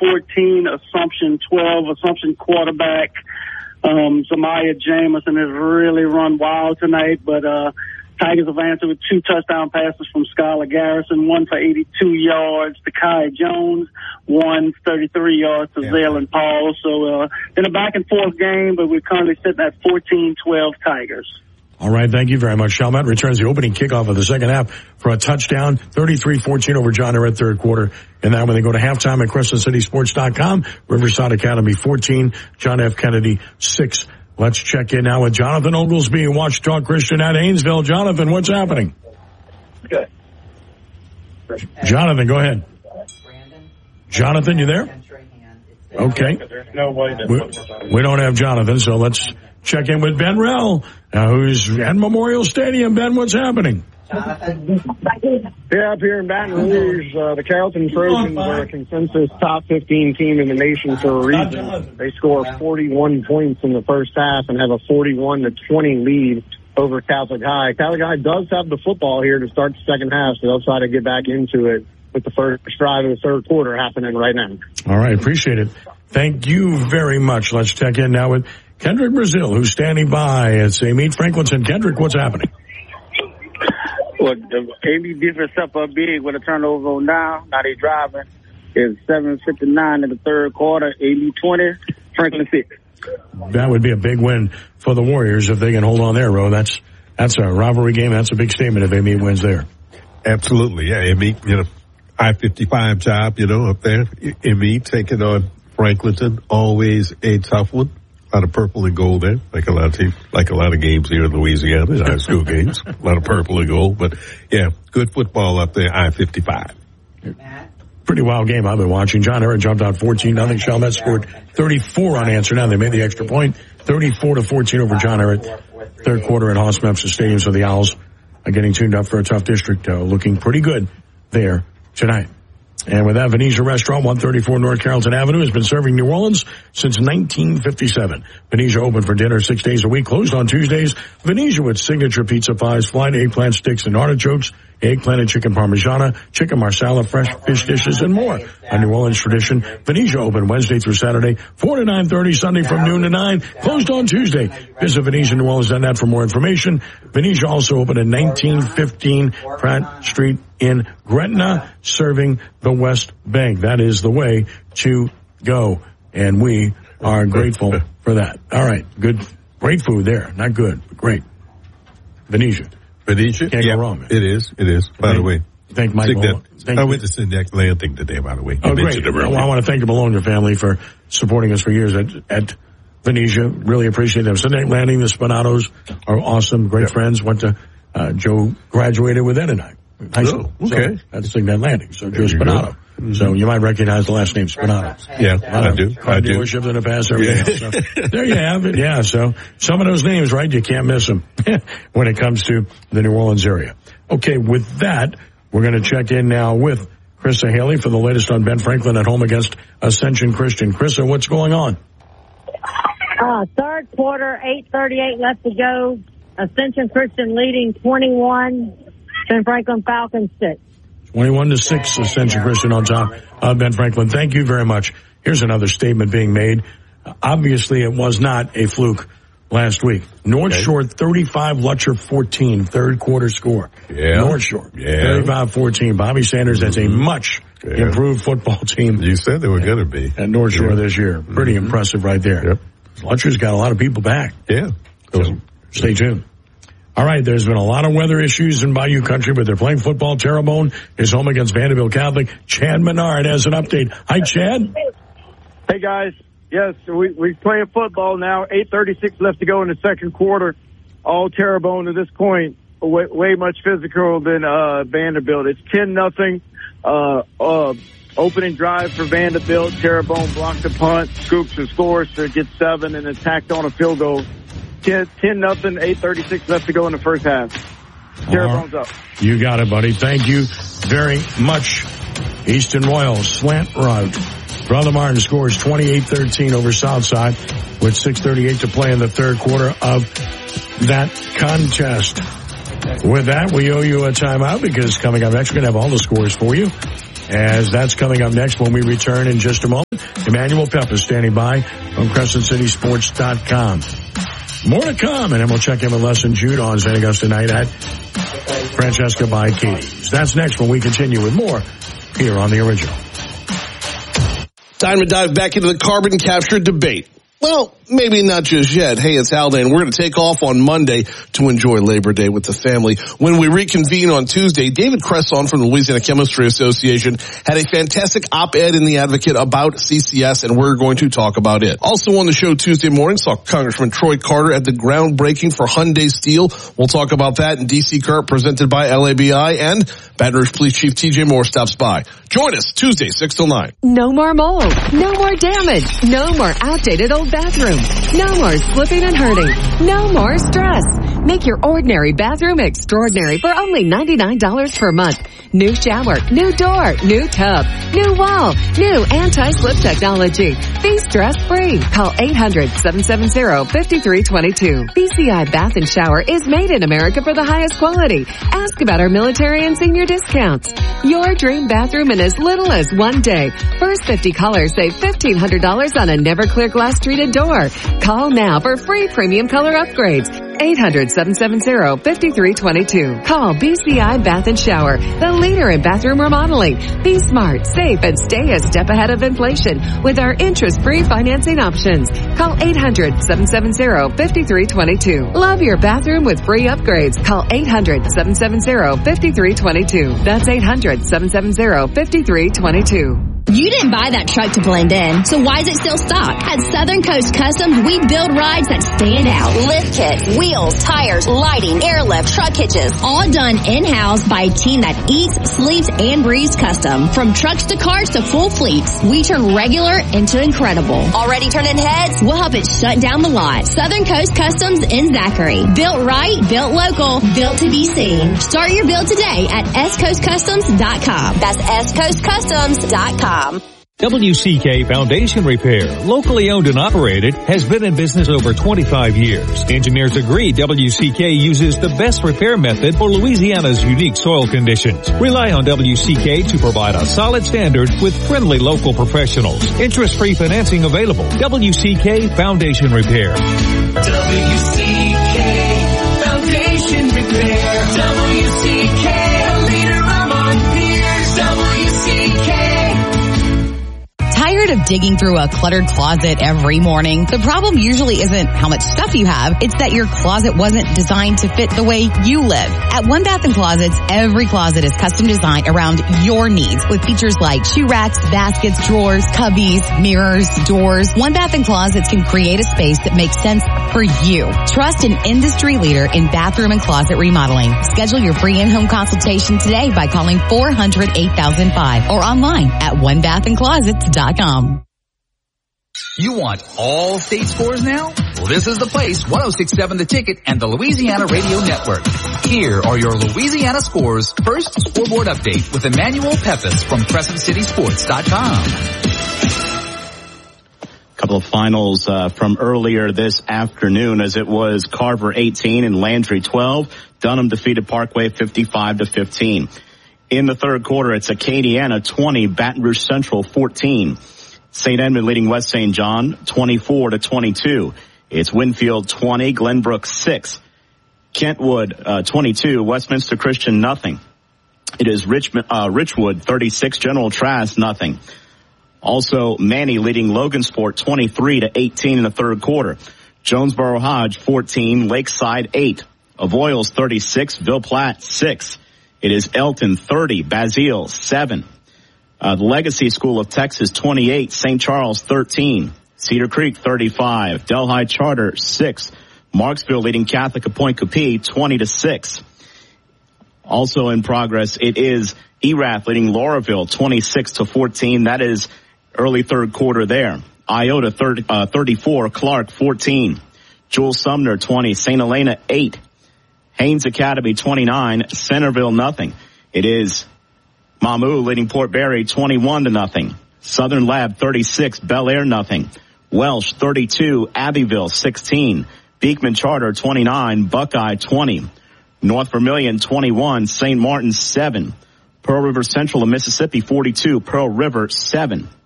14, Assumption 12. Assumption quarterback Zamaya Jamison has really run wild tonight, but Tigers have answered with 2 touchdown passes from Skylar Garrison, one for 82 yards to Kai Jones, one 33 yards to Zaylen Paul. So in a back-and-forth game, but we're currently sitting at 14-12 Tigers. All right, thank you very much. Chalmette returns the opening kickoff of the second half for a touchdown, 33-14 over John Ehret third quarter. And now when they go to halftime at CrescentCitySports.com, Riverside Academy 14, John F. Kennedy 6. Let's check in now with Jonathan Oglesby, Ouachita Christian at Haynesville. Jonathan, what's happening? Good. Jonathan, go ahead. Jonathan, you there? Okay. We don't have Jonathan, so let's check in with Ben Rell, who's at Memorial Stadium. Ben, what's happening? Yeah, up here in Baton Rouge, the Carrollton Trojans are a consensus top 15 team in the nation for a reason. They score 41 points in the first half and have a 41-20 lead over Catholic High. Catholic High does have the football here to start the second half, so they'll try to get back into it with the first drive of the third quarter happening right now. All right, appreciate it. Thank you very much. Let's check in now with Kendrick Brazil, who's standing by at St. Franklinton. Kendrick, what's happening? Well, the AB defense step up big with a turnover on now. Now they driving. It's 7:59 in the third quarter. AB 20, Franklin 6. That would be a big win for the Warriors if they can hold on there, Ro. That's a rivalry game. That's a big statement if AB wins there. Absolutely, yeah. AB, I-55 job, up there. AB taking on Franklinton, always a tough one. A lot of purple and gold there, like a lot of games here in Louisiana, high school games. A lot of purple and gold, but yeah, good football up there, I-55. Pretty wild game I've been watching. John Ehret jumped out 14-0. Chalmette scored 34 unanswered. Now they made the extra point, 34-14 over John Ehret. Third quarter at Hoss Memphis Stadium, so the Owls are getting tuned up for a tough district, looking pretty good there tonight. And with that, Venezia Restaurant, 134 North Carrollton Avenue, has been serving New Orleans since 1957. Venezia open for dinner 6 days a week, closed on Tuesdays. Venezia with signature pizza pies, fried eggplant sticks and artichokes, eggplant and chicken parmigiana, chicken marsala, fresh fish dishes, and more. A New Orleans tradition. Venezia open Wednesday through Saturday, 4 to 9:30, Sunday from noon to 9, closed on Tuesday. Visit VeneziaNewOrleans.net for more information. Venezia also opened in 1915 Pratt Street in Gretna, serving the West Bank. That is the way to go, and we are grateful for that. All right, great food there. Not good, but great. Venezia. Can't go wrong, man. It is. By the way. Thank Mike Malone. I went to Syndex Landing today, by the way. Oh, great. Well, I want to thank the Malone family for supporting us for years at Venezia. Really appreciate them. Syndex Landing, the Spinatos are awesome, great friends. Went to, Joe graduated with Ed and I. High school. Okay. So that's Syndex Landing. So Joe Spinato. So you might recognize the last name Spinato. Yeah, I do. Dealerships in the past, everything else. So there you have it. Yeah, so some of those names, right, you can't miss them when it comes to the New Orleans area. Okay, with that, we're going to check in now with Krista Haley for the latest on Ben Franklin at home against Ascension Christian. Krista, what's going on? Third quarter, 8:38 left to go. Ascension Christian leading 21. Ben Franklin Falcons 6. 21-6, Ascension Christian on top of Ben Franklin. Thank you very much. Here's another statement being made. Obviously, it was not a fluke last week. North Shore 35, Lutcher 14, third quarter score. Yeah. North Shore 35-14. Bobby Sanders has a much improved football team. You said they were going to be. At North Shore this year. Pretty impressive right there. Yep. Lutcher's got a lot of people back. Yeah. So stay tuned. All right, there's been a lot of weather issues in Bayou Country, but they're playing football. Terrebonne is home against Vanderbilt Catholic. Chad Menard has an update. Hi, Chad. Hey, guys. Yes, we're playing football now. 8:36 left to go in the second quarter. All Terrebonne to this point, way much physical than Vanderbilt. It's 10-0. Opening drive for Vanderbilt. Terrebonne blocked the punt. Scoops and scores to get 7 and attacked on a field goal. 10-0, 8:36 left to go in the first half. Terrebonne's up. You got it, buddy. Thank you very much. Easton Royal, slant route. Brother Martin scores 28-13 over Southside with 6:38 to play in the third quarter of that contest. With that, we owe you a timeout because coming up next, we're going to have all the scores for you. as that's coming up next when we return in just a moment. Emmanuel Peppa standing by from CrescentCitySports.com. More to come, and then we'll check MLS and Jude on St. Augustine night at Francesca by Katie's. That's next when we continue with more here on The Original. Time to dive back into the carbon capture debate. Well, maybe not just yet. Hey, it's Haldane. We're going to take off on Monday to enjoy Labor Day with the family. When we reconvene on Tuesday, David Cresson from the Louisiana Chemistry Association had a fantastic op-ed in The Advocate about CCS, and we're going to talk about it. Also on the show Tuesday morning, saw Congressman Troy Carter at the groundbreaking for Hyundai Steel. We'll talk about that in DC Kurt, presented by LABI, and Baton Rouge Police Chief TJ Moore stops by. Join us Tuesday, 6 till 9. No more mold. No more damage. No more outdated old bathroom. No more slipping and hurting. No more stress. Make your ordinary bathroom extraordinary for only $99 per month. New shower, new door, new tub, new wall, new anti-slip technology. Be stress-free. Call 800-770-5322. BCI Bath and Shower is made in America for the highest quality. Ask about our military and senior discounts. Your dream bathroom in as little as one day. First 50 callers save $1,500 on a Never-Clear glass treated door. Call now for free premium color upgrades. 800-770-5322. Call BCI Bath and Shower, the leader in bathroom remodeling. Be smart, safe, and stay a step ahead of inflation with our interest-free financing options. Call 800-770-5322. Love your bathroom with free upgrades. Call 800-770-5322. That's 800-770-5322. You didn't buy that truck to blend in, so why is it still stock? At Southern Coast Customs, we build rides that stand out. Lift kits, wheels, tires, lighting, airlift, truck hitches, all done in-house by a team that eats, sleeps, and breathes custom. From trucks to cars to full fleets, we turn regular into incredible. Already turning heads? We'll help it shut down the lot. Southern Coast Customs in Zachary. Built right, built local, built to be seen. Start your build today at scoastcustoms.com. That's scoastcustoms.com. WCK Foundation Repair, locally owned and operated, has been in business over 25 years. Engineers agree WCK uses the best repair method for Louisiana's unique soil conditions. Rely on WCK to provide a solid standard with friendly local professionals. Interest-free financing available. WCK Foundation Repair. WCK Foundation Repair. WCK, a leader among peers. WCK. Tired of digging through a cluttered closet every morning? The problem usually isn't how much stuff you have, it's that your closet wasn't designed to fit the way you live. At One Bath & Closets, every closet is custom designed around your needs with features like shoe racks, baskets, drawers, cubbies, mirrors, doors. One Bath & Closets can create a space that makes sense for you. Trust an industry leader in bathroom and closet remodeling. Schedule your free in-home consultation today by calling 400-8005 or online at onebathandclosets.com. You want all state scores now? Well, this is the place, 106.7 The Ticket and the Louisiana Radio Network. Here are your Louisiana scores. First, scoreboard update with Emmanuel Peppas from CrescentCitySports.com. Couple of finals from earlier this afternoon, as it was Carver 18 and Landry 12. Dunham defeated Parkway 55-15. In the third quarter, it's Acadiana 20, Baton Rouge Central 14. St. Edmund leading West St. John 24-22. It's Winfield 20, Glenbrook 6. Kentwood 22, Westminster Christian nothing. It is Richwood 36, General Trask nothing. Also, Manny leading Logansport 23-18 in the third quarter. Jonesboro Hodge 14, Lakeside 8. Avoyles 36, Ville Platte 6. It is Elton 30, Basile 7. The Legacy School of Texas 28, St. Charles 13. Cedar Creek 35, Delhi Charter 6. Marksville leading Catholic of Point Capee 20-6. Also in progress, it is Erath leading Lauraville 26-14. That is early third quarter there. Iota 34, Clark 14. Jules Sumner 20, St. Helena 8. Haynes Academy 29, Centerville nothing. It is Mamou leading Port Barry 21-0. Southern Lab 36, Bel Air nothing. Welsh 32, Abbeville 16. Beekman Charter 29, Buckeye 20. North Vermilion 21, St. Martin 7. Pearl River Central of Mississippi 42, Pearl River 7.